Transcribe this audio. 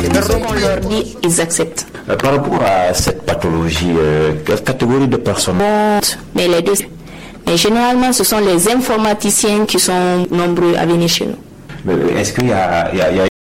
Ce qu'on leur dit, ils acceptent. Par rapport à cette pathologie, quelle catégorie de personnes? Mais les deux. Mais généralement, ce sont les informaticiens qui sont nombreux à venir chez nous. Mais est-ce qu'il y a